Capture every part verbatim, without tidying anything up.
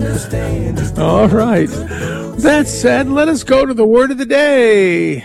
All right. That said, let us go to the word of the day.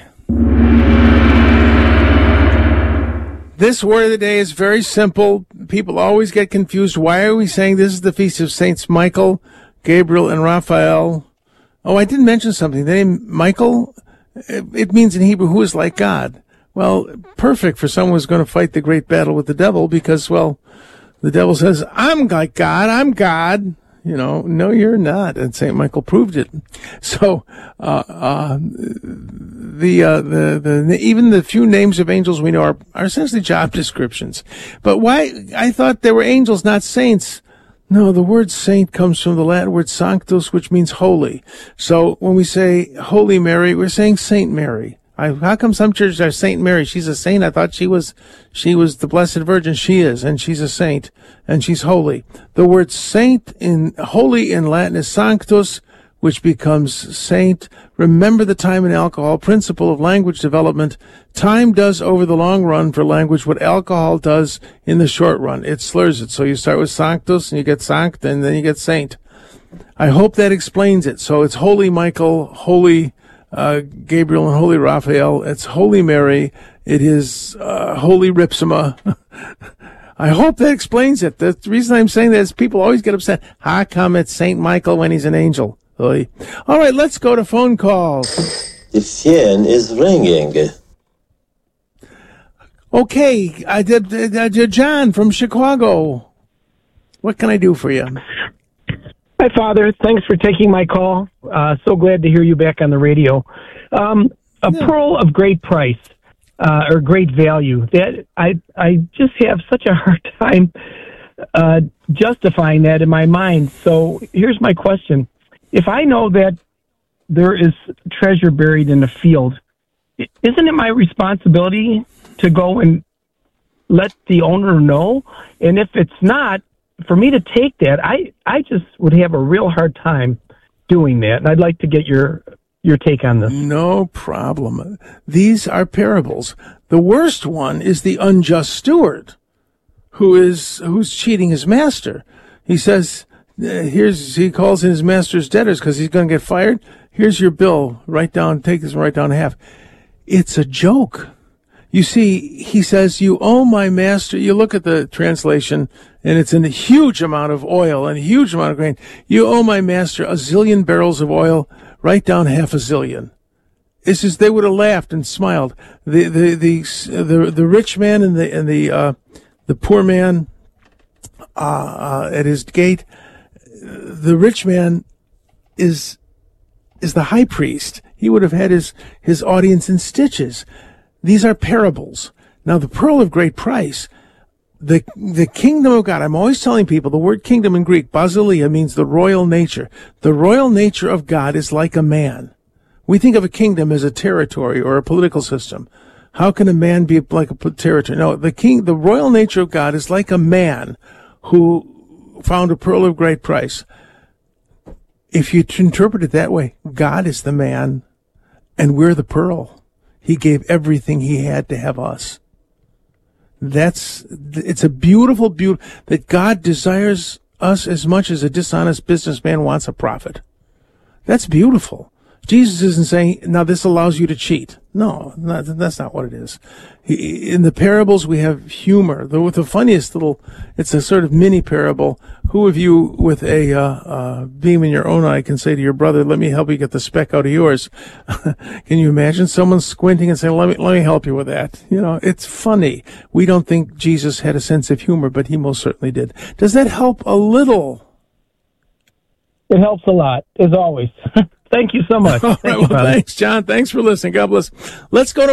This word of the day is very simple. People always get confused. Why are we saying this is the feast of Saints Michael, Gabriel, and Raphael? Oh, I didn't mention something. The name Michael, it means in Hebrew, who is like God. Well, perfect for someone who's going to fight the great battle with the devil because, well, the devil says, I'm like God, I'm God. You know, no, you're not. And Saint Michael proved it. So, uh, uh, the, uh, the, the, even the few names of angels we know are, are essentially job descriptions. But why, I thought they were angels, not saints. No, the word saint comes from the Latin word sanctus, which means holy. So when we say Holy Mary, we're saying Saint Mary. I, how come some churches are Saint Mary? She's a saint. I thought she was, she was the Blessed Virgin. She is, and she's a saint, and she's holy. The word saint in, holy in Latin is sanctus, which becomes saint. Remember the time and alcohol principle of language development. Time does over the long run for language what alcohol does in the short run. It slurs it. So you start with sanctus, and you get sanct, and then you get saint. I hope that explains it. So it's Holy Michael, Holy Uh, Gabriel and Holy Raphael. It's Holy Mary. It is uh, Holy Ripsima. I hope that explains it. The reason I'm saying that is people always get upset. How come it's Saint Michael when he's an angel? Oy. All right, let's go to phone calls. The phone is ringing. Okay, I did, I did John from Chicago. What can I do for you? Hi, Father. Thanks for taking my call. Uh, so glad to hear you back on the radio. Um, a yeah. pearl of great price, uh, or great value. That I I just have such a hard time uh, justifying that in my mind. So here's my question. If I know that there is treasure buried in a field, isn't it my responsibility to go and let the owner know? And if it's not, for me to take that, I, I just would have a real hard time doing that. And I'd like to get your your take on this. No problem. These are parables. The worst one is the unjust steward who is who's cheating his master. He says, uh, here's he calls in his master's debtors because he's going to get fired. Here's your bill. Write down, take this and write down half. It's a joke. You see, he says, you owe my master. You look at the translation, and it's in a huge amount of oil and a huge amount of grain. You owe my master a zillion barrels of oil. Write down half a zillion. It's just, they would have laughed and smiled. The, the, the, the, the rich man and the, and the, uh, the poor man, uh, uh, at his gate. The rich man is, is the high priest. He would have had his, his audience in stitches. These are parables. Now, the pearl of great price, the the kingdom of God. I'm always telling people the word kingdom in Greek, basileia, means the royal nature. The royal nature of God is like a man. We think of a kingdom as a territory or a political system. How can a man be like a territory? No, the king, the royal nature of God is like a man who found a pearl of great price. If you interpret it that way, God is the man and we're the pearl. He gave everything he had to have us. That's, it's a beautiful, beautiful, that God desires us as much as a dishonest businessman wants a profit. That's beautiful. Jesus isn't saying, now this allows you to cheat. No, not, that's not what it is. He, in the parables, we have humor. The, with the funniest little, it's a sort of mini parable. Who of you with a uh, uh, beam in your own eye can say to your brother, let me help you get the speck out of yours? Can you imagine someone squinting and saying, let me, let me help you with that? You know, it's funny. We don't think Jesus had a sense of humor, but he most certainly did. Does that help a little? It helps a lot, as always. Thank you so much. All right, Thank well, you, thanks, John. Thanks for listening. God bless. Let's go to